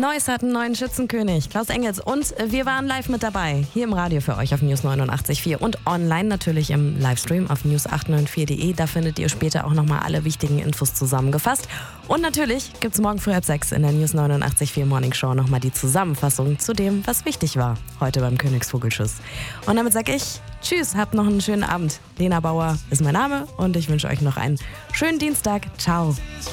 Neuss hat einen neuen Schützenkönig, Klaus Engels. Und wir waren live mit dabei, hier im Radio für euch auf News 89.4 und online natürlich im Livestream auf news894.de. Da findet ihr später auch nochmal alle wichtigen Infos zusammengefasst. Und natürlich gibt es morgen früh ab 6 in der News 89.4 Morning Show nochmal die Zusammenfassung zu dem, was wichtig war heute beim Königsvogelschuss. Und damit sage ich tschüss, habt noch einen schönen Abend. Lena Bauer ist mein Name und ich wünsche euch noch einen schönen Dienstag. Ciao.